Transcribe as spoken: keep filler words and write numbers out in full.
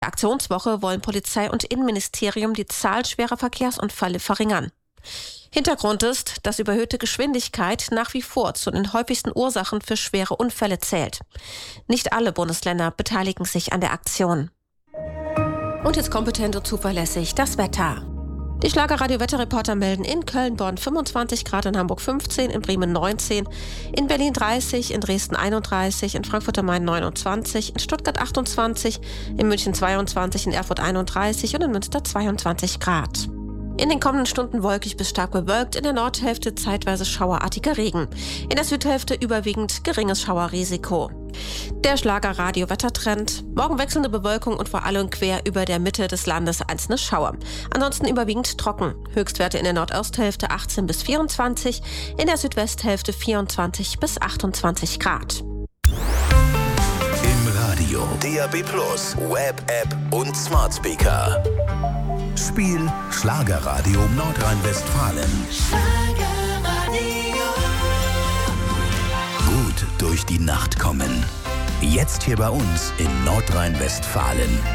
der Aktionswoche wollen Polizei und Innenministerium die Zahl schwerer Verkehrsunfälle verringern. Hintergrund ist, dass überhöhte Geschwindigkeit nach wie vor zu den häufigsten Ursachen für schwere Unfälle zählt. Nicht alle Bundesländer beteiligen sich an der Aktion. Und jetzt kompetent und zuverlässig das Wetter. Die Schlagerradio-Wetterreporter melden in Köln, Bonn fünfundzwanzig Grad, in Hamburg fünfzehn, in Bremen neunzehn, in Berlin dreißig, in Dresden einunddreißig, in Frankfurt am Main neunundzwanzig, in Stuttgart achtundzwanzig, in München zweiundzwanzig, in Erfurt einunddreißig und in Münster zweiundzwanzig Grad. In den kommenden Stunden wolkig bis stark bewölkt, in der Nordhälfte zeitweise schauerartiger Regen. In der Südhälfte überwiegend geringes Schauerrisiko. Der Schlagerradio-Wettertrend. Morgen wechselnde Bewölkung und vor allem quer über der Mitte des Landes einzelne Schauer. Ansonsten überwiegend trocken. Höchstwerte in der Nordosthälfte achtzehn bis vierundzwanzig, in der Südwesthälfte vierundzwanzig bis achtundzwanzig Grad. Im Radio, D A B Plus, Web-App und Smart Speaker. Spiel Schlagerradio Nordrhein-Westfalen. Gut durch die Nacht kommen. Jetzt hier bei uns in Nordrhein-Westfalen.